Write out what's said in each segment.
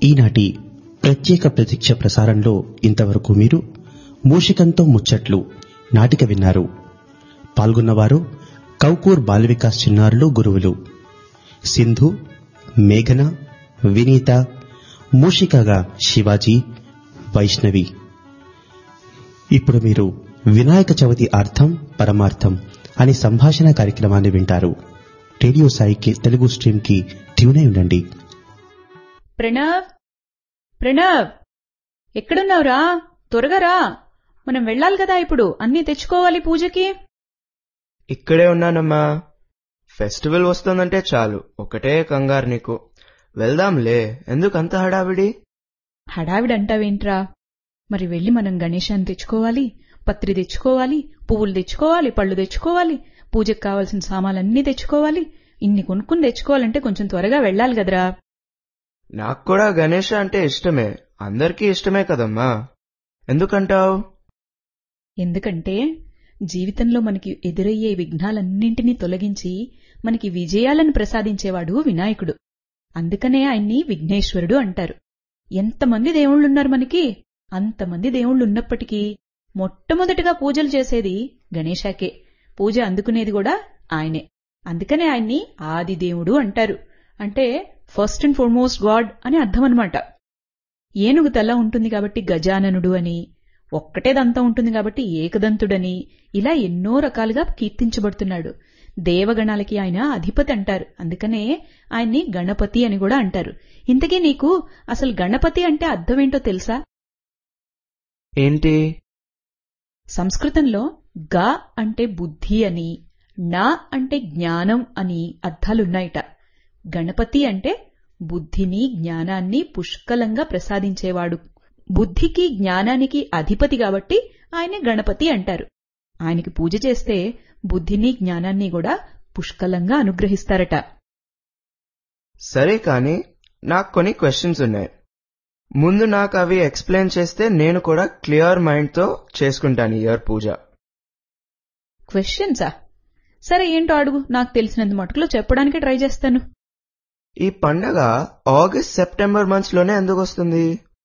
ఈనాటి ప్రత్యేక ప్రతీక్ష ప్రసారంలో ఇంతవరకు మీరు మూషికంతో ముచ్చట్లు నాటిక విన్నారు. పాల్గొన్నవారు కౌకూర్ బాల వికాస్ చిన్నారులు గురువులు సింధు, మేఘన, వినీత, మూషికగా శివాజీ, వైష్ణవి. ఇప్పుడు మీరు వినాయక చవితి అర్థం పరమార్థం అనే సంభాషణ కార్యక్రమాన్ని వింటారు. రేడియో సాయికి తెలుగు స్ట్రీమ్ కి ట్యూన్ అయి ఉండండి. ప్రణవ్, ఎక్కడున్నావురా? త్వరగా రా, మనం వెళ్ళాలి కదా. ఇప్పుడు అన్నీ తెచ్చుకోవాలి పూజకి. ఇక్కడే ఉన్నానమ్మా. ఫెస్టివల్ వస్తుందంటే చాలు ఒకటే కంగారు నీకు. వెళ్దాంలే, ఎందుకంత హడావిడి? హడావిడంటావేంట్రా? మరి వెళ్ళి మనం గణేశాన్ని తెచ్చుకోవాలి, పత్రి తెచ్చుకోవాలి, పువ్వులు తెచ్చుకోవాలి, పళ్ళు తెచ్చుకోవాలి, పూజకు కావాల్సిన సామాన్లన్నీ తెచ్చుకోవాలి. ఇన్ని కొనుక్కుని తెచ్చుకోవాలంటే కొంచెం త్వరగా వెళ్ళాలి కదరా. నాకు కూడా గణేష అంటే ఇష్టమే, అందరికీ ఇష్టమే కదమ్మా. ఎందుకంటావు? ఎందుకంటే జీవితంలో మనకి ఎదురయ్యే విఘ్నాలన్నింటినీ తొలగించి మనకి విజయాలను ప్రసాదించేవాడు వినాయకుడు. అందుకనే ఆయన్ని విఘ్నేశ్వరుడు అంటారు. ఎంతమంది దేవుళ్లున్నారు మనకి? అంతమంది దేవుళ్లున్నప్పటికీ మొట్టమొదటిగా పూజలు చేసేది గణేశాకే, పూజ అందుకునేది కూడా ఆయనే. అందుకనే ఆయన్ని ఆదిదేవుడు అంటారు. అంటే ఫస్ట్ అండ్ ఫార్మోస్ట్ గాడ్ అని అర్థం అన్నమాట. ఏనుగు తల ఉంటుంది కాబట్టి గజాననుడు అని, ఒక్కటే దంతం ఉంటుంది కాబట్టి ఏకదంతుడని, ఇలా ఎన్నో రకాలుగా కీర్తించబడుతున్నాడు. దేవగణాలకి ఆయన అధిపతి అంటారు. అందుకనే ఆయన్ని గణపతి అని కూడా అంటారు. ఇంతకీ నీకు అసలు గణపతి అంటే అర్థమేంటో తెలుసా? ఏంటి? సంస్కృతంలో గ అంటే బుద్ధి అని, నా అంటే జ్ఞానం అని అర్థాలున్నాయిట. గణపతి అంటే బుద్ధిని జ్ఞానాన్ని పుష్కలంగా ప్రసాదించేవాడు. బుద్ధికి జ్ఞానానికి అధిపతి కాబట్టి ఆయన గణపతి అంటారు. ఆయనకి పూజ చేస్తే బుద్ధిని జ్ఞానాన్ని కూడా పుష్కలంగా అనుగ్రహిస్తారట. సరే కాని నాకు కొన్ని క్వశ్చన్స్ ఉన్నాయి. ముందు నాకు అవి ఎక్స్ప్లెయిన్ చేస్తే నేను కూడా క్లియర్ మైండ్ తో చేసుకుంటాను ఇయర్ పూజ. క్వశ్చన్సా? సరే ఏంటో అడుగు, నాకు తెలిసినంత మటుకులో చెప్పడానికి ట్రై చేస్తాను. ఈ పండగ ఆగస్ట్ సెప్టెంబర్ మంత్స్ లోనే ఎందుకు వస్తుంది?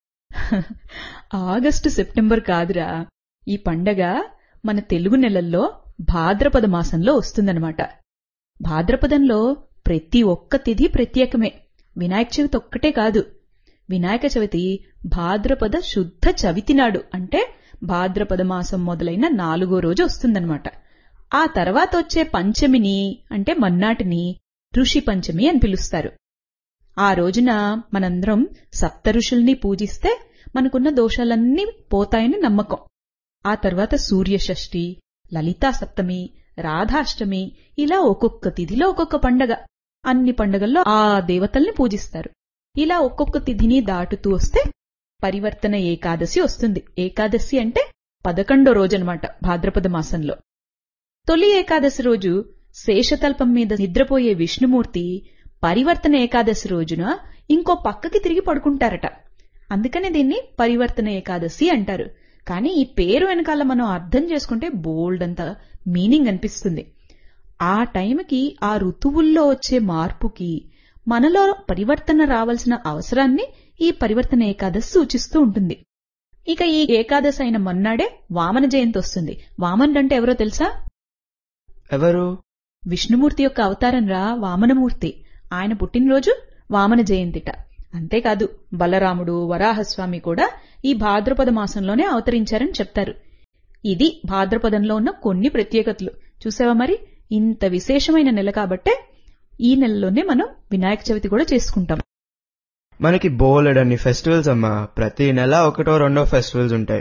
ఆగస్టు సెప్టెంబర్ కాదురా, ఈ పండగ మన తెలుగు నెలల్లో భాద్రపద మాసంలో వస్తుందన్నమాట. భాద్రపదంలో ప్రతి ఒక్క తిథి ప్రత్యేకమే. వినాయక చవితి ఒక్కటే కాదు. వినాయక చవితి భాద్రపద శుద్ధ చవితి నాడు, అంటే భాద్రపద మాసం మొదలైన 4వ రోజు వస్తుందన్నమాట. ఆ తర్వాత వచ్చే పంచమిని, అంటే మన్నాటిని ఋషి పంచమి అని పిలుస్తారు. ఆ రోజున మనందరం సప్త ఋషుల్ని పూజిస్తే మనకున్న దోషాలన్నీ పోతాయని నమ్మకం. ఆ తర్వాత సూర్యషష్ఠి, లలితా సప్తమి, రాధాష్టమి, ఇలా ఒక్కొక్క తిథిలో ఒక్కొక్క పండగ. అన్ని పండగల్లో ఆ దేవతల్ని పూజిస్తారు. ఇలా ఒక్కొక్క తిథిని దాటుతూ వస్తే పరివర్తన ఏకాదశి వస్తుంది. ఏకాదశి అంటే 11వ రోజనమాట భాద్రపద మాసంలో. తొలి ఏకాదశి రోజు శేషతల్పం మీద నిద్రపోయే విష్ణుమూర్తి పరివర్తన ఏకాదశి రోజున ఇంకో పక్కకి తిరిగి పడుకుంటారట. అందుకనే దీన్ని పరివర్తన ఏకాదశి అంటారు. కానీ ఈ పేరు వెనకాల మనం అర్థం చేసుకుంటే బోల్డ్ అంత మీనింగ్ అనిపిస్తుంది. ఆ టైంకి ఆ ఋతువుల్లో వచ్చే మార్పుకి మనలో పరివర్తన రావాల్సిన అవసరాన్ని ఈ పరివర్తన ఏకాదశి సూచిస్తూ ఉంటుంది. ఇక ఈ ఏకాదశి అయిన మన్నాడే వామన జయంతి వస్తుంది. వామనుడంటే ఎవరో తెలుసా? ఎవరు? విష్ణుమూర్తి యొక్క అవతారం రా వామనమూర్తి. ఆయన పుట్టినరోజు వామన జయంతిట. అంతేకాదు బలరాముడు, వరాహస్వామి కూడా ఈ భాద్రపద మాసంలోనే అవతరించారని చెప్తారు. ఇది భాద్రపదంలో ఉన్న కొన్ని ప్రత్యేకతలు. చూసావా మరి? ఇంత విశేషమైన నెల కాబట్టే ఈ నెలలోనే మనం వినాయక చవితి కూడా చేసుకుంటాం. మనకి బోలెడన్ని ఫెస్టివల్స్ అమ్మా. ప్రతి నెల ఒకటో రెండో ఫెస్టివల్స్ ఉంటాయి.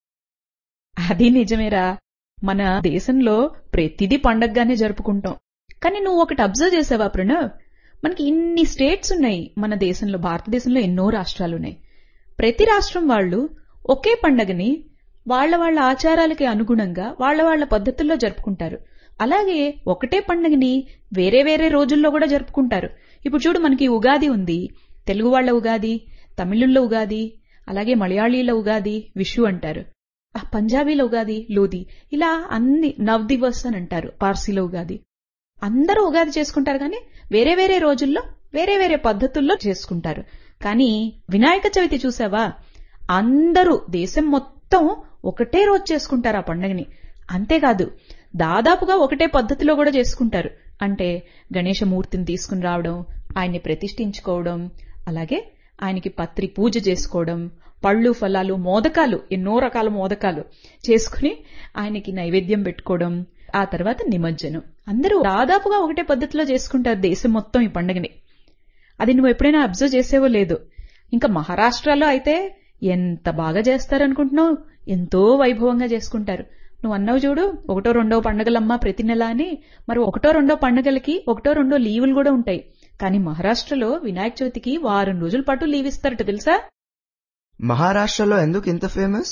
అది నిజమేరా. మన దేశంలో ప్రతిదీ పండగగానే జరుపుకుంటాం. కానీ నువ్వు ఒకటి అబ్జర్వ్ చేసావా ప్రణవ్? మనకి ఇన్ని స్టేట్స్ ఉన్నాయి మన దేశంలో. భారతదేశంలో ఎన్నో రాష్ట్రాలున్నాయి. ప్రతి రాష్ట్రం వాళ్ళు ఒకే పండగని వాళ్ల వాళ్ల ఆచారాలకి అనుగుణంగా వాళ్ల వాళ్ల పద్ధతుల్లో జరుపుకుంటారు. అలాగే ఒకటే పండగని వేరే వేరే రోజుల్లో కూడా జరుపుకుంటారు. ఇప్పుడు చూడు, మనకి ఉగాది ఉంది. తెలుగు వాళ్ల ఉగాది, తమిళుల్లో ఉగాది, అలాగే మలయాళీల ఉగాది విషు అంటారు. పంజాబీలో ఉగాది లోది, ఇలా అన్ని నవ్ దివస్ అని అంటారు పార్సీలో ఉగాది. అందరూ ఉగాది చేసుకుంటారు కానీ వేరే వేరే రోజుల్లో వేరే వేరే పద్ధతుల్లో చేసుకుంటారు. కానీ వినాయక చవితి చూసావా, అందరూ దేశం మొత్తం ఒకటే రోజు చేసుకుంటారు ఆ పండుగని. అంతేకాదు దాదాపుగా ఒకటే పద్ధతిలో కూడా చేసుకుంటారు. అంటే గణేశమూర్తిని తీసుకుని రావడం, ఆయన్ని ప్రతిష్ఠించుకోవడం, అలాగే ఆయనకి పత్రి పూజ చేసుకోవడం, పళ్ళు ఫలాలు మోదకాలు, ఎన్నో రకాల మోదకాలు చేసుకుని ఆయనకి నైవేద్యం పెట్టుకోవడం, ఆ తర్వాత నిమజ్జనం. అందరూ దాదాపుగా ఒకటే పద్ధతిలో చేసుకుంటారు దేశం మొత్తం ఈ పండుగని. అది నువ్వు ఎప్పుడైనా అబ్జర్వ్ చేసేవో లేదు. ఇంకా మహారాష్ట్రలో అయితే ఎంత బాగా చేస్తారనుకుంటున్నావు, ఎంతో వైభవంగా చేసుకుంటారు. నువ్వు అన్నావు చూడు, 1, 2 పండుగలమ్మా ప్రతి నెల అని. మరి 1, 2 పండుగలకి 1, 2 లీవులు కూడా ఉంటాయి. కానీ మహారాష్ట్రలో వినాయక చవితికి 1 వారం రోజుల పాటు లీవ్ ఇస్తారట తెలుసా? మహారాష్ట్రలో ఎందుకు ఇంత ఫేమస్?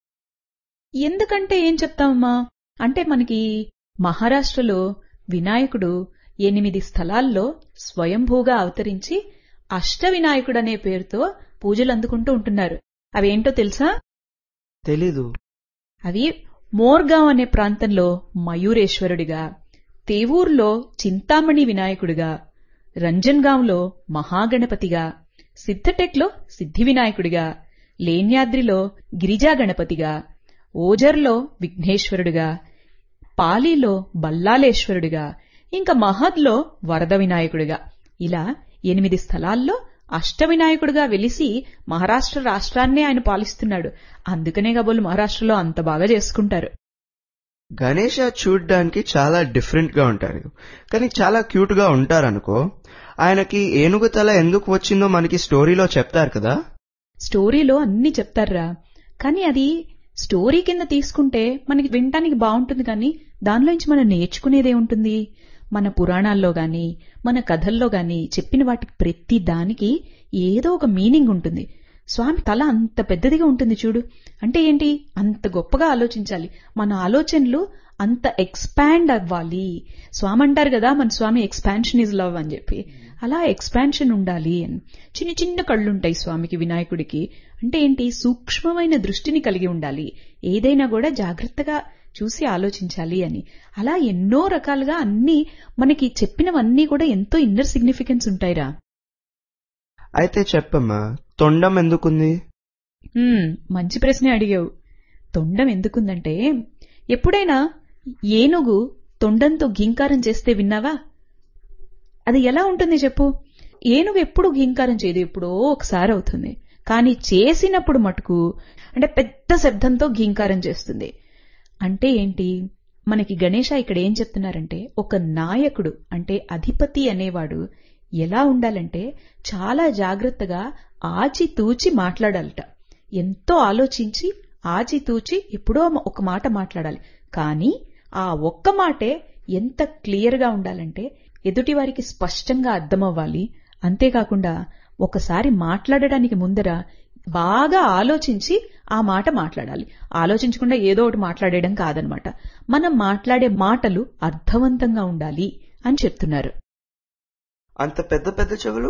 ఎందుకంటే ఏం చెప్తామమ్మా, అంటే మనకి మహారాష్ట్రలో వినాయకుడు 8 స్థలాల్లో స్వయంభూగా అవతరించి అష్టవినాయకుడు అనే పేరుతో పూజలు అందుకుంటూ ఉంటున్నారు. అవేంటో తెలుసా? తెలీదు. అవి మోర్గావ్ అనే ప్రాంతంలో మయూరేశ్వరుడిగా, తేవూర్లో చింతామణి వినాయకుడిగా, రంజన్గాంలో మహాగణపతిగా, సిద్ధటెక్లో సిద్ధి వినాయకుడిగా, లేన్యాద్రిలో గిరిజా గణపతిగా, ఓజర్లో విఘ్నేశ్వరుడిగా, పాలీలో బల్లాలేశ్వరుడిగా, ఇంకా మహద్లో వరద వినాయకుడిగా, ఇలా 8 స్థలాల్లో అష్టవినాయకుడిగా వెలిసి మహారాష్ట్ర రాష్ట్రాన్నే ఆయన పాలిస్తున్నాడు. అందుకనే కాబోలు మహారాష్ట్రలో అంత బాగా చేసుకుంటారు. గణేష చూడ్డానికి చాలా డిఫరెంట్ గా ఉంటారు, కానీ చాలా క్యూట్ గా ఉంటారనుకో. ఆయనకి ఏనుగు తల ఎందుకు వచ్చిందో మనకి స్టోరీలో చెప్తారు కదా. స్టోరీలో అన్ని చెప్తారా, కానీ అది స్టోరీ కింద తీసుకుంటే మనకి వినటానికి బాగుంటుంది. కానీ దానిలోంచి మనం నేర్చుకునేదే ఉంటుంది. మన పురాణాల్లో గాని మన కథల్లో గాని చెప్పిన వాటికి ప్రతి దానికి ఏదో ఒక మీనింగ్ ఉంటుంది. స్వామి తల అంత పెద్దదిగా ఉంటుంది చూడు, అంటే ఏంటి, అంత గొప్పగా ఆలోచించాలి. మన ఆలోచనలు అంత ఎక్స్పాండ్ అవ్వాలి. స్వామి అంటారు కదా, మన స్వామి ఎక్స్పాన్షన్ ఈజ్ లవ్ అని చెప్పి, అలా ఎక్స్పాన్షన్ ఉండాలి అని. చిన్న చిన్న కళ్ళుంటాయి స్వామికి, వినాయకుడికి. అంటే ఏంటి, సూక్ష్మమైన దృష్టిని కలిగి ఉండాలి. ఏదైనా కూడా జాగ్రత్తగా చూసి ఆలోచించాలి అని. అలా ఎన్నో రకాలుగా అన్ని మనకి చెప్పినవన్నీ కూడా ఎంతో ఇన్నర్ సిగ్నిఫికెన్స్ ఉంటాయిరా. అయితే చెప్పమ్మా, తొండం ఎందుకుంది? మంచి ప్రశ్నే అడిగావు. తొండం ఎందుకుందంటే, ఎప్పుడైనా ఏనుగు తొండంతో ఘీంకారం చేస్తే విన్నావా? అది ఎలా ఉంటుంది చెప్పు? ఏనుగు ఎప్పుడు ఘీంకారం చేయదు, ఎప్పుడో ఒకసారి అవుతుంది. కానీ చేసినప్పుడు మటుకు అంటే పెద్ద శబ్దంతో ఘీంకారం చేస్తుంది. అంటే ఏంటి, మనకి గణేశ ఇక్కడ ఏం చెప్తున్నారంటే, ఒక నాయకుడు అంటే అధిపతి అనేవాడు ఎలా ఉండాలంటే చాలా జాగ్రత్తగా ఆచితూచి మాట్లాడాలట. ఎంతో ఆలోచించి ఆచితూచి ఎప్పుడో ఒక మాట మాట్లాడాలి. కానీ ఆ ఒక్క మాటే ఎంత క్లియర్ గా ఉండాలంటే ఎదుటి వారికి స్పష్టంగా అర్థమవ్వాలి. అంతేకాకుండా ఒకసారి మాట్లాడడానికి ముందర బాగా ఆలోచించి ఆ మాట మాట్లాడాలి. ఆలోచించకుండా ఏదో ఒకటి మాట్లాడేయడం కాదనమాట. మనం మాట్లాడే మాటలు అర్థవంతంగా ఉండాలి అని చెప్తున్నారు. అంత పెద్ద పెద్ద చెవులు?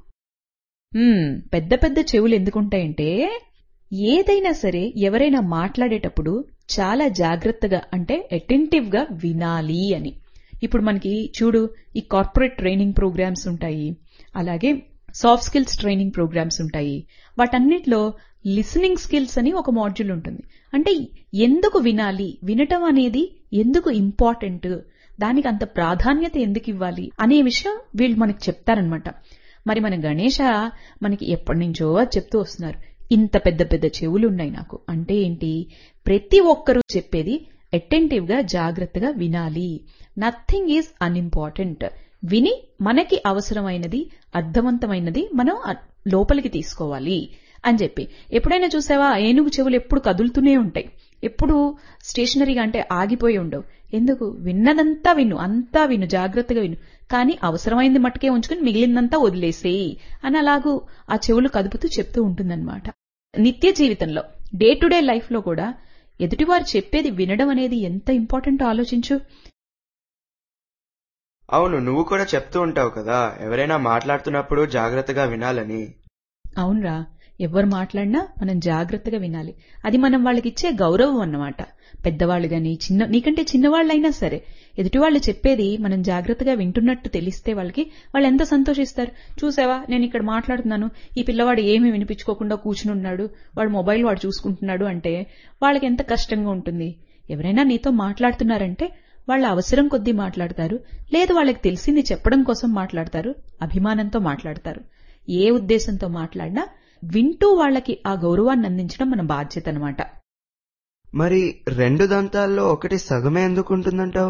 పెద్ద పెద్ద చెవులు ఎందుకుంటాయంటే, ఏదైనా సరే ఎవరైనా మాట్లాడేటప్పుడు చాలా జాగ్రత్తగా అంటే అటెంటివ్ గా వినాలి అని. ఇప్పుడు మనకి చూడు, ఈ కార్పొరేట్ ట్రైనింగ్ ప్రోగ్రామ్స్ ఉంటాయి, అలాగే సాఫ్ట్ స్కిల్స్ ట్రైనింగ్ ప్రోగ్రామ్స్ ఉంటాయి. వాటన్నిటిలో లిసనింగ్ స్కిల్స్ అని ఒక మాడ్యూల్ ఉంటుంది. అంటే ఎందుకు వినాలి, వినటం అనేది ఎందుకు ఇంపార్టెంట్, దానికి అంత ప్రాధాన్యత ఎందుకు ఇవ్వాలి అనే విషయం వీళ్ళు మనకి చెప్తారనమాట. మరి మన గణేశ మనకి ఎప్పటి నుంచో చెప్తూ వస్తున్నారు, ఇంత పెద్ద పెద్ద చెవులు ఉన్నాయి నాకు. అంటే ఏంటి, ప్రతి ఒక్కరూ చెప్పేది అటెంటివ్ గా జాగ్రత్తగా వినాలి. Nothing is unimportant. విని మనకి అవసరమైనది అర్థవంతమైనది మనం లోపలికి తీసుకోవాలి అని చెప్పి. ఎప్పుడైనా చూసావా, ఏనుగు చెవులు ఎప్పుడు కదులుతూనే ఉంటాయి, ఎప్పుడు స్టేషనరీగా అంటే ఆగిపోయి ఉండవు. ఎందుకు? విన్నదంతా విను, అంతా విను, జాగ్రత్తగా విను, కానీ అవసరమైంది మట్టుకే ఉంచుకుని మిగిలిందంతా వదిలేసేయి అని అలాగూ ఆ చెవులు కదుపుతూ చెప్తూ ఉంటుందన్నమాట. నిత్య జీవితంలో డే టు డే లైఫ్ లో కూడా ఎదుటివారు చెప్పేది వినడం అనేది ఎంత ఇంపార్టెంటో ఆలోచించు. అవును, నువ్వు కూడా చెప్తూ ఉంటావు కదా ఎవరైనా మాట్లాడుతున్నప్పుడు జాగ్రత్తగా వినాలని. అవునరా, ఎవరు మాట్లాడినా మనం జాగ్రత్తగా వినాలి. అది మనం వాళ్ళకి ఇచ్చే గౌరవం అన్నమాట. పెద్దవాళ్ళు గాని నీకంటే చిన్నవాళ్ళైనా సరే ఎదుటివాళ్లు చెప్పేది మనం జాగ్రత్తగా వింటున్నట్టు తెలిస్తే వాళ్ళు ఎంత సంతోషిస్తారు. చూసావా, నేను ఇక్కడ మాట్లాడుతున్నాను, ఈ పిల్లవాడు ఏమీ వినిపించుకోకుండా కూర్చునున్నాడు, వాడు మొబైల్ వాడు చూసుకుంటున్నాడు అంటే వాళ్ళకి ఎంత కష్టంగా ఉంటుంది. ఎవరైనా నీతో మాట్లాడుతున్నారంటే వాళ్ళ అవసరం కొద్దీ మాట్లాడతారు, లేదు వాళ్ళకి తెలిసింది చెప్పడం కోసం మాట్లాడతారు, అభిమానంతో మాట్లాడతారు. ఏ ఉద్దేశంతో మాట్లాడినా వింటూ వాళ్ళకి ఆ గౌరవాన్ని అందించడం మన బాధ్యత అన్నమాట. మరి 2 దంతాల్లో ఒకటి సగమే ఎందుకుంటుందంటావు?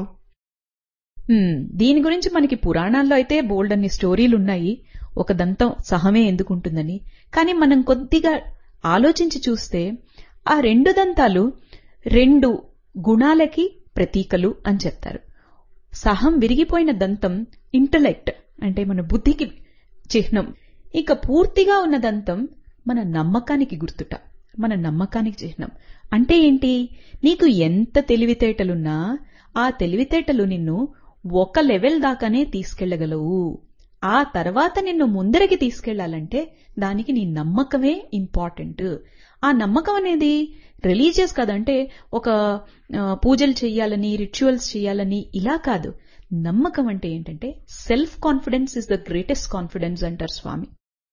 దీని గురించి మనకి పురాణాల్లో అయితే బోల్డ్ అన్ని స్టోరీలున్నాయి, ఒక దంతం సహమే ఎందుకుంటుందని. కానీ మనం కొద్దిగా ఆలోచించి చూస్తే ఆ 2 దంతాలు 2 గుణాలకి ప్రతీకలు అని చెప్తారు. సహం విరిగిపోయిన దంతం ఇంటలెక్ట్ అంటే మన బుద్ధికి చిహ్నం. ఇక పూర్తిగా ఉన్న దంతం మన నమ్మకానికి గుర్తుట, మన నమ్మకానికి చిహ్నం. అంటే ఏంటి, నీకు ఎంత తెలివితేటలున్నా ఆ తెలివితేటలు నిన్ను ఒక లెవెల్ దాకానే తీసుకెళ్లగలవు. ఆ తర్వాత నిన్ను ముందరికి తీసుకెళ్లాలంటే దానికి నీ నమ్మకమే ఇంపార్టెంట్. ఆ నమ్మకం అనేది రిలీజియస్ కాదంటే ఒక పూజలు చెయ్యాలని, రిచువల్స్ చెయ్యాలని ఇలా కాదు. నమ్మకం అంటే ఏంటంటే self confidence is the greatest confidence అంటారు స్వామి.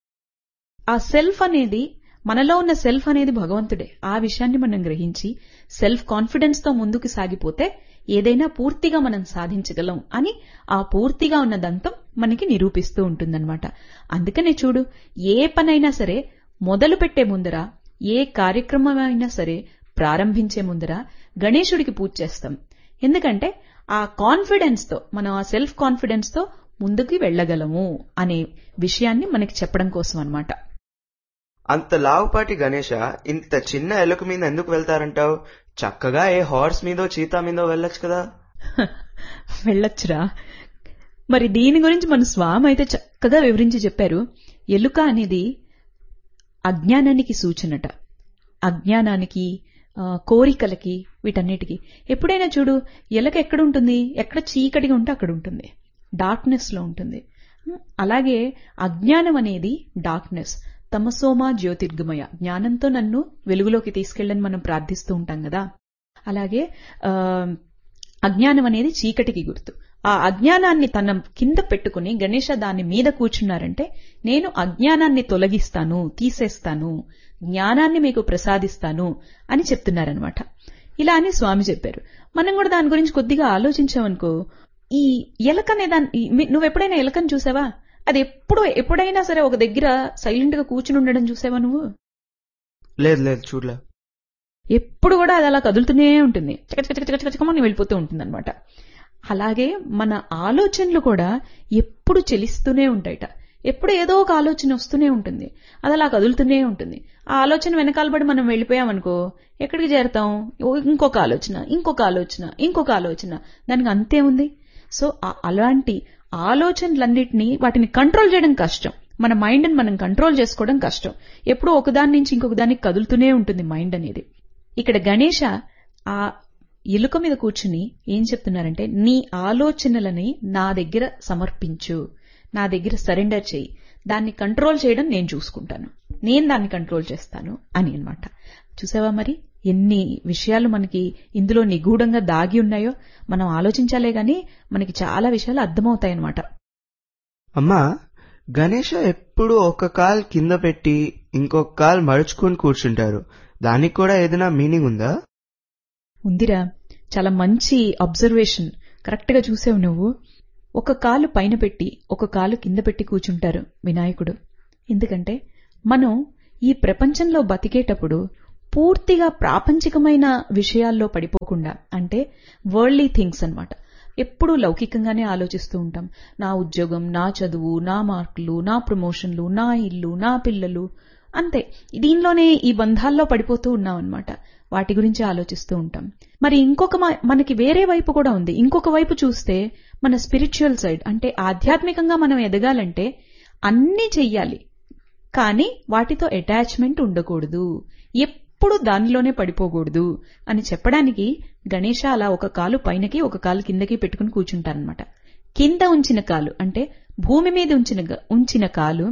ఆ సెల్ఫ్ అనేది, మనలో ఉన్న సెల్ఫ్ అనేది భగవంతుడే. ఆ విషయాన్ని మనం గ్రహించి సెల్ఫ్ కాన్ఫిడెన్స్ తో ముందుకు సాగిపోతే ఏదైనా పూర్తిగా మనం సాధించగలం అని ఆ పూర్తిగా ఉన్న దంతం మనకి నిరూపిస్తూ ఉంటుందన్నమాట. అందుకనే చూడు, ఏ పనైనా సరే మొదలు పెట్టే ముందర, ఏ కార్యక్రమం అయినా సరే ప్రారంభించే ముందర గణేశుడికి పూజ చేస్తాం. ఎందుకంటే ఆ కాన్ఫిడెన్స్ తో, మనం ఆ సెల్ఫ్ కాన్ఫిడెన్స్ తో ముందుకు వెళ్లగలము అనే విషయాన్ని మనకి చెప్పడం కోసం అన్నమాట. అంత లావుపాటి గణేశ ఇంత చిన్న ఎలుక మీద ఎందుకు వెళ్తారంటావు? చక్కగా ఏ హార్స్ మీదో చీతా మీదో వెళ్ళొచ్చు కదా. వెళ్ళొచ్చురా. మరి దీని గురించి మన స్వామి అయితే చక్కగా వివరించి చెప్పారు. ఎలుక అనేది అజ్ఞానానికి సూచనట. అజ్ఞానానికి, కోరికలకి, వీటన్నిటికీ. ఎప్పుడైనా చూడు, ఎలుక ఎక్కడుంటుంది, ఎక్కడ చీకటిగా ఉంటే అక్కడ ఉంటుంది, డార్క్నెస్ లో ఉంటుంది. అలాగే అజ్ఞానం అనేది డార్క్నెస్. తమసోమా జ్యోతిర్గమయ, జ్ఞానంతో నన్ను వెలుగులోకి తీసుకెళ్ళని మనం ప్రార్థిస్తూ ఉంటాం కదా. అలాగే అజ్ఞానం అనేది చీకటికి గుర్తు. ఆ అజ్ఞానాన్ని తన కింద పెట్టుకుని గణేశ దాని మీద కూర్చున్నారంటే నేను అజ్ఞానాన్ని తొలగిస్తాను, తీసేస్తాను, జ్ఞానాన్ని మీకు ప్రసాదిస్తాను అని చెప్తున్నారనమాట. ఇలా అని స్వామి చెప్పారు. మనం కూడా దాని గురించి కొద్దిగా ఆలోచించామనుకో, ఈ ఎలకనే నువ్వెప్పుడైనా ఎలకని చూసావా? అది ఎప్పుడైనా సరే ఒక దగ్గర సైలెంట్ గా కూర్చుని ఉండడం చూసావా నువ్వు? లేదు లేదు, చూడలే. ఎప్పుడు కూడా అది అలా కదులుతూనే ఉంటుంది, చకచకచకచకమని వెళ్ళిపోతూ ఉంటుంది అనమాట. అలాగే మన ఆలోచనలు కూడా ఎప్పుడు చెలిస్తూనే ఉంటాయట. ఎప్పుడు ఏదో ఒక ఆలోచన వస్తూనే ఉంటుంది, అది అలా కదులుతూనే ఉంటుంది. ఆ ఆలోచన వెనకాలబడి మనం వెళ్ళిపోయామనుకో ఎక్కడికి చేరతాం? ఇంకొక ఆలోచన, ఇంకొక ఆలోచన, ఇంకొక ఆలోచన, దానికి అంతే ఉంది. సో అలాంటి ఆలోచనలన్నిటినీ వాటిని కంట్రోల్ చేయడం కష్టం. మన మైండ్ ని మనం కంట్రోల్ చేసుకోవడం కష్టం. ఎప్పుడూ ఒకదాని నుంచి ఇంకొక దానికి కదులుతూనే ఉంటుంది మైండ్ అనేది. ఇక్కడ గణేశ ఆ ఎలుక మీద కూర్చుని ఏం చెప్తున్నారంటే, నీ ఆలోచనలని నా దగ్గర సమర్పించు, నా దగ్గర సరెండర్ చేయి, దాన్ని కంట్రోల్ చేయడం నేను చూసుకుంటాను, నేను దాన్ని కంట్రోల్ చేస్తాను అని అన్నమాట. చూసావా మరి ఎన్ని విషయాలు మనకి ఇందులో నిగూఢంగా దాగి ఉన్నాయో. మనం ఆలోచించాలే గాని మనకి చాలా విషయాలు అర్థమవుతాయన్నమాట. అమ్మా, గణేశ ఎప్పుడు ఒక కాల్ కింద పెట్టి ఇంకొక కాల్ మడుచుకుని కూర్చుంటారు. దానికి కూడా ఏదైనా మీనింగ్ ఉందా? ఉందిరా, చాలా మంచి అబ్జర్వేషన్, కరెక్ట్ గా చూసావు నువ్వు. ఒక కాలు పైన పెట్టి ఒక కాలు కింద పెట్టి కూర్చుంటారు వినాయకుడు. ఎందుకంటే మనం ఈ ప్రపంచంలో బతికేటప్పుడు పూర్తిగా ప్రాపంచికమైన విషయాల్లో పడిపోకుండా, అంటే వరల్డ్లీ థింగ్స్ అన్నమాట, ఎప్పుడూ లౌకికంగానే ఆలోచిస్తూ ఉంటాం. నా ఉద్యోగం, నా చదువు, నా మార్కులు, నా ప్రమోషన్లు, నా ఇల్లు, నా పిల్లలు, అంతే. దీనిలోనే ఈ బంధాల్లో పడిపోతూ ఉన్నాం అన్నమాట. వాటి గురించి ఆలోచిస్తూ ఉంటాం. మరి మనకి వేరే వైపు కూడా ఉంది. ఇంకొక వైపు చూస్తే మన స్పిరిచువల్ సైడ్, అంటే ఆధ్యాత్మికంగా మనం ఎదగాలంటే అన్నీ చెయ్యాలి, కానీ వాటితో అటాచ్మెంట్ ఉండకూడదు, ఎప్పుడు దానిలోనే పడిపోకూడదు అని చెప్పడానికి గణేశ అలా ఒక కాలు పైనకి ఒక కాలు కిందకి పెట్టుకుని కూర్చుంటారనమాట. కింద ఉంచిన కాలు అంటే భూమి మీద ఉంచిన కాలు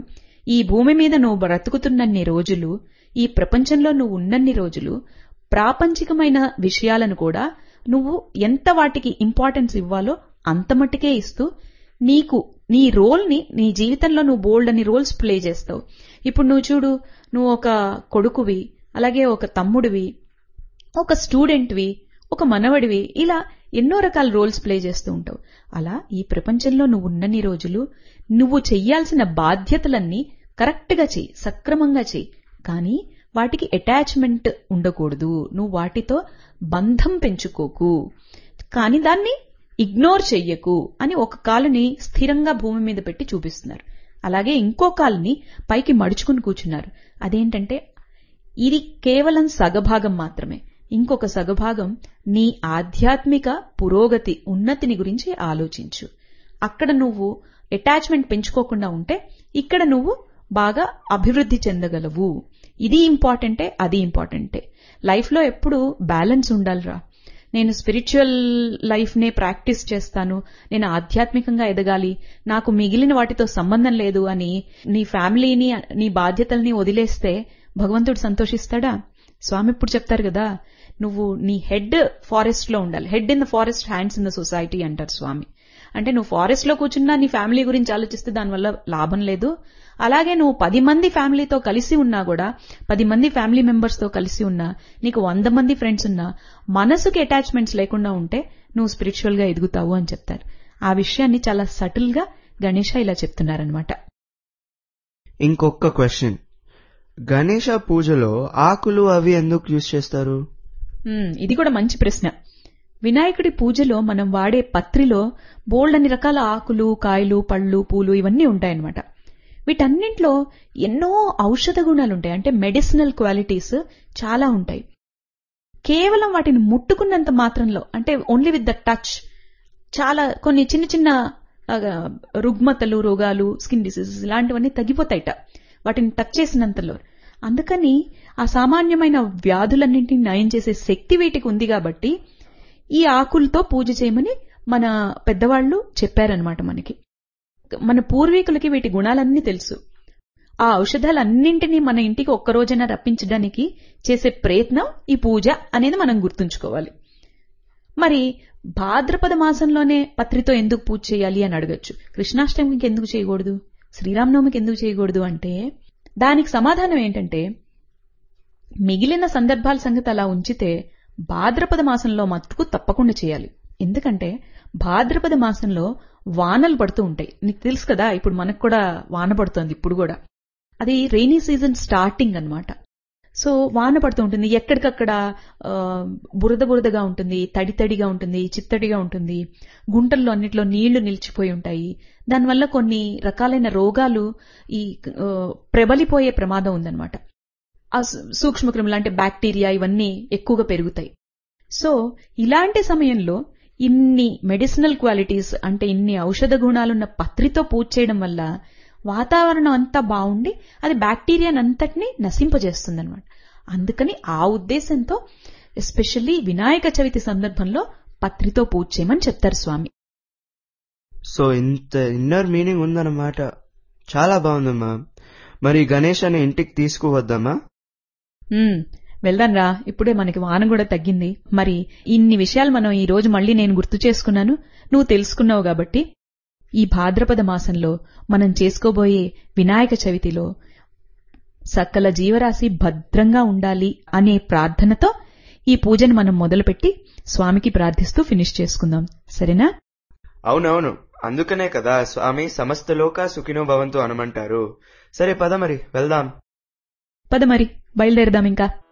ఈ భూమి మీద నువ్వు బ్రతుకుతున్నన్ని రోజులు, ఈ ప్రపంచంలో నువ్వు ఉన్నన్ని రోజులు ప్రాపంచికమైన విషయాలను కూడా నువ్వు ఎంత వాటికి ఇంపార్టెన్స్ ఇవ్వాలో అంత మట్టుకే ఇస్తూ నీకు నీ రోల్ని నీ జీవితంలో నువ్వు బోల్డ్ అని రోల్స్ ప్లే చేస్తావు. ఇప్పుడు నువ్వు చూడు, నువ్వు ఒక కొడుకువి, అలాగే ఒక తమ్ముడివి, ఒక స్టూడెంట్వి, ఒక మనవడివి, ఇలా ఎన్నో రకాల రోల్స్ ప్లే చేస్తూ ఉంటావు. అలా ఈ ప్రపంచంలో నువ్వు ఉన్నన్ని రోజులు నువ్వు చెయ్యాల్సిన బాధ్యతలన్నీ కరెక్ట్గా చెయ్యి, సక్రమంగా చెయ్యి. కానీ వాటికి అటాచ్మెంట్ ఉండకూడదు, నువ్వు వాటితో బంధం పెంచుకోకు, కానీ దాన్ని ఇగ్నోర్ చెయ్యకు అని ఒక కాలుని స్థిరంగా భూమి మీద పెట్టి చూపిస్తున్నారు. అలాగే ఇంకో కాలుని పైకి మడుచుకుని కూర్చున్నారు. అదేంటంటే ఇది కేవలం సగభాగం మాత్రమే. ఇంకొక సగభాగం నీ ఆధ్యాత్మిక పురోగతి, ఉన్నతిని గురించి ఆలోచించు. అక్కడ నువ్వు అటాచ్మెంట్ పెంచుకోకుండా ఉంటే ఇక్కడ నువ్వు బాగా అభివృద్ధి చెందగలవు. ఇది ఇంపార్టెంటే, అది ఇంపార్టెంటే. లైఫ్లో ఎప్పుడు బ్యాలెన్స్ ఉండాలిరా. నేను స్పిరిచువల్ లైఫ్ నే ప్రాక్టీస్ చేస్తాను, నేను ఆధ్యాత్మికంగా ఎదగాలి, నాకు మిగిలిన వాటితో సంబంధం లేదు అని నీ ఫ్యామిలీని, నీ బాధ్యతల్ని వదిలేస్తే భగవంతుడు సంతోషిస్తాడా? స్వామి ఇప్పుడు చెప్తారు కదా, నువ్వు నీ హెడ్ ఫారెస్ట్ లో ఉండాలి. Head in the forest, hands in the society అంటారు స్వామి. అంటే నువ్వు ఫారెస్ట్ లో కూర్చున్నా నీ ఫ్యామిలీ గురించి ఆలోచిస్తే దానివల్ల లాభం లేదు. అలాగే నువ్వు 10 మంది ఫ్యామిలీతో కలిసి ఉన్నా కూడా, 10 మంది ఫ్యామిలీ మెంబర్స్ తో కలిసి ఉన్నా, నీకు 100 మంది ఫ్రెండ్స్ ఉన్నా, మనసుకి అటాచ్మెంట్స్ లేకుండా ఉంటే నువ్వు స్పిరిచువల్ గా ఎదుగుతావు అని చెప్తారు. ఆ విషయాన్ని చాలా సటిల్ గా గణేష ఇలా చెప్తున్నారనమాట. ఇంకొక క్వశ్చన్, గణేష పూజలో ఆకులు అవి ఎందుకు యూజ్ చేస్తారు? ఇది కూడా మంచి ప్రశ్న. వినాయకుడి పూజలో మనం వాడే పత్రిలో బోల్డ్ అన్ని రకాల ఆకులు, కాయలు, పళ్ళు, పూలు ఇవన్నీ ఉంటాయన్నమాట. వీటన్నింటిలో ఎన్నో ఔషధ గుణాలుంటాయి, అంటే మెడిసినల్ క్వాలిటీస్ చాలా ఉంటాయి. కేవలం వాటిని ముట్టుకున్నంత మాత్రంలో, అంటే ఓన్లీ విత్ ద టచ్, చాలా కొన్ని చిన్న చిన్న రుగ్మతలు, రోగాలు, స్కిన్ డిసీజెస్ ఇలాంటివన్నీ తగ్గిపోతాయిట వాటిని టచ్ చేసినంతలో. అందుకని ఆ సామాన్యమైన వ్యాధులన్నింటినీ నయం చేసే శక్తి వీటికి ఉంది కాబట్టి ఈ ఆకులతో పూజ చేయమని మన పెద్దవాళ్లు చెప్పారనమాట. మన పూర్వీకులకి వీటి గుణాలన్నీ తెలుసు. ఆ ఔషధాలన్నింటినీ మన ఇంటికి ఒక్కరోజైనా రప్పించడానికి చేసే ప్రయత్నం ఈ పూజ అనేది మనం గుర్తుంచుకోవాలి. మరి భాద్రపద మాసంలోనే పత్రితో ఎందుకు పూజ చేయాలి అని అడగచ్చు. కృష్ణాష్టమికి ఎందుకు చేయకూడదు, శ్రీరామనవమికి ఎందుకు చేయకూడదు అంటే దానికి సమాధానం ఏంటంటే, మిగిలిన సందర్భాల సంగతి అలా ఉంచితే భాద్రపద మాసంలో మట్టుకు తప్పకుండా చేయాలి. ఎందుకంటే భాద్రపద మాసంలో వానలు పడుతూ ఉంటాయి. నీకు తెలుసు కదా, ఇప్పుడు మనకు కూడా వాన పడుతోంది. ఇప్పుడు కూడా అది రెయినీ సీజన్ స్టార్టింగ్ అన్నమాట. సో వాన పడుతూ ఉంటుంది, ఎక్కడికక్కడ బురద బురదగా ఉంటుంది, తడి తడిగా ఉంటుంది, చిత్తడిగా ఉంటుంది, గుంటల్లో అన్నిట్లో నీళ్లు నిలిచిపోయి ఉంటాయి. దానివల్ల కొన్ని రకాలైన రోగాలు ఈ ప్రబలిపోయే ప్రమాదం ఉందన్నమాట. ఆ సూక్ష్మక్రిములు అంటే బ్యాక్టీరియా ఇవన్నీ ఎక్కువగా పెరుగుతాయి. సో ఇలాంటి సమయంలో ఇన్ని మెడిసినల్ క్వాలిటీస్, అంటే ఇన్ని ఔషధ గుణాలున్న పత్రితో పూజ చేయడం వల్ల వాతావరణం అంతా బాగుండి అది బ్యాక్టీరియాని అంతటినీ నశింపజేస్తుందన్నమాట. అందుకని ఆ ఉద్దేశంతో ఎస్పెషల్లీ వినాయక చవితి సందర్భంలో పత్రితో పూజ చేయమని చెప్తారు స్వామి. సో ఇంత ఇన్నర్ మీనింగ్ ఉందన్నమాట. చాలా బాగుందమ్మా. మరి గణేశాన్ని ఇంటికి తీసుకువద్దామా? వెళ్దాం రా, ఇప్పుడే మనకి వాన కూడా తగ్గింది. మరి ఇన్ని విషయాలు మనం ఈ రోజు మళ్ళీ నేను గుర్తు చేసుకున్నాను, నువ్వు తెలుసుకున్నావు కాబట్టి ఈ భాద్రపద మాసంలో మనం చేసుకోబోయే వినాయక చవితిలో సకల జీవరాశి భద్రంగా ఉండాలి అనే ప్రార్థనతో ఈ పూజను మనం మొదలుపెట్టి స్వామికి ప్రార్థిస్తూ ఫినిష్ చేసుకుందాం. సరేనా? అవునవును, అందుకనే కదా స్వామి సమస్త లోక సుఖినో భవంతు అనమంటారు. సరే పద మరి వెళ్దాం. పద మరి బయలుదేరదాం ఇంకా.